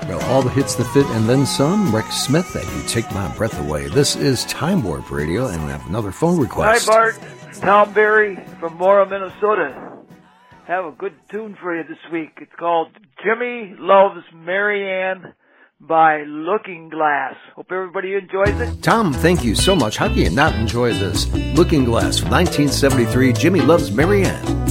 Well, all the hits that fit and then some. Rex Smith, and You Take My Breath Away. This is Time Warp Radio, and we have another phone request. Hi, Bart. Tom Berry from Mora, Minnesota. Have a good tune for you this week. It's called Jimmy Loves Marianne by Looking Glass. Hope everybody enjoys it. Tom, thank you so much. How can you not enjoy this? Looking Glass from 1973, Jimmy Loves Marianne.